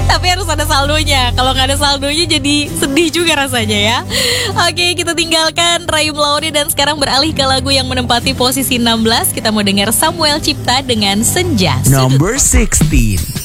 Tapi harus ada saldonya. Kalau nggak ada saldonya jadi sedih juga rasanya ya. Oke, kita tinggalkan Rahim Lauri dan sekarang beralih ke lagu yang menempati posisi 16. Kita mau dengar Samuel Cipta dengan Senja Sudut. Number 16.